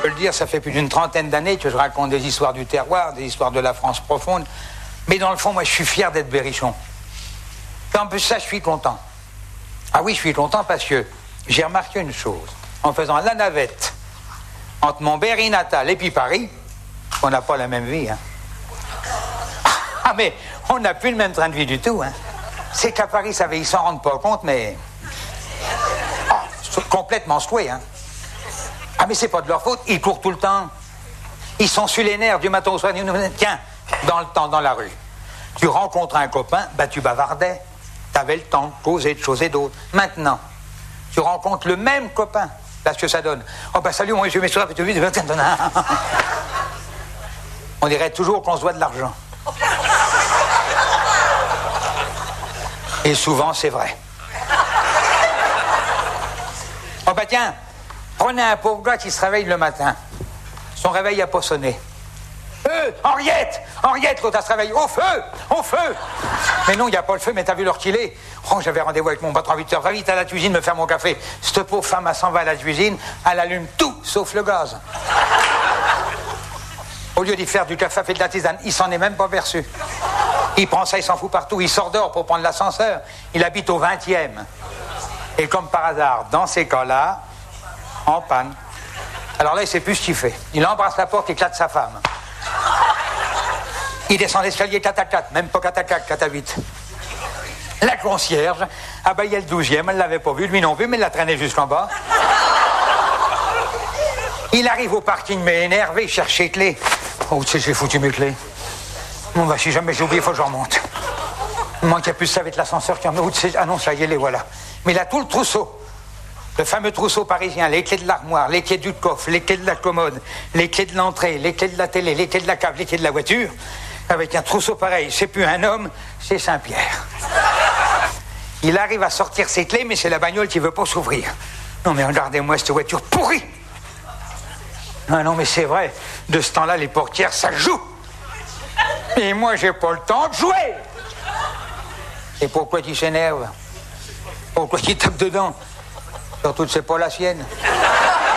peux le dire, ça fait plus d'une trentaine d'années que je raconte des histoires du terroir, des histoires de la France profonde. Mais dans le fond, moi, je suis fier d'être berrichon. Et en plus, ça, je suis content. Ah oui, je suis content parce que j'ai remarqué une chose. En faisant la navette entre mon Berry natal et puis Paris, on n'a pas la même vie, hein. Ah, mais on n'a plus le même train de vie du tout, hein. C'est qu'à Paris, ils s'en rendent pas compte, mais... complètement secoués, hein. Ah, mais c'est pas de leur faute, ils courent tout le temps. Ils sont sur les nerfs du matin au soir. Tiens, dans le temps, dans la rue, tu rencontres un copain, tu bavardais. T'avais le temps de causer, de choses et d'autres. Maintenant, tu rencontres le même copain. Là, ce que ça donne. Oh, salut, moi, je mets sur la petite vie. On dirait toujours qu'on se doit de l'argent. Et souvent, c'est vrai. Oh, tiens, prenez un pauvre gars qui se réveille le matin. Son réveil n'a pas sonné. Henriette, l'autre, elle se réveille. Au feu. Mais non, il n'y a pas le feu, mais t'as vu l'heure qu'il est. Oh, j'avais rendez-vous avec mon patron à 8h. Va vite à la cuisine me faire mon café. Cette pauvre femme, elle s'en va à la cuisine, elle allume tout, sauf le gaz. Au lieu d'y faire du café et de la tisane, il s'en est même pas perçu. Il prend ça, il s'en fout partout. Il sort dehors pour prendre l'ascenseur. Il habite au 20e. Et comme par hasard, dans ces cas-là, en panne. Alors là, il sait plus ce qu'il fait. Il embrasse la porte et éclate sa femme. Il descend l'escalier 4 à 4, même pas 4 à 4, 4 à 8. La concierge, il y a le 12e, elle l'avait pas vu, lui non plus, mais elle l'a traîné jusqu'en bas. Il arrive au parking, mais énervé, il cherche ses clés. Oh, tu sais, j'ai foutu mes clés. Bon, si jamais j'ai oublié, il faut que je remonte. Il manque plus, ça va être l'ascenseur qui en met. Ah non, ça y est, les voilà. Mais il a tout le trousseau. Le fameux trousseau parisien, les clés de l'armoire, les clés du coffre, les clés de la commode, les clés de l'entrée, les clés de la télé, les clés de la cave, les clés de la voiture. Avec un trousseau pareil, c'est plus un homme, c'est Saint-Pierre. Il arrive à sortir ses clés, mais c'est la bagnole qui veut pas s'ouvrir. Non mais regardez-moi cette voiture pourrie. Non mais c'est vrai, de ce temps-là, les portières, ça joue. Et moi, j'ai pas le temps de jouer. Et pourquoi tu s'énerves? Pourquoi tu tapes dedans? Surtout que c'est pas la sienne.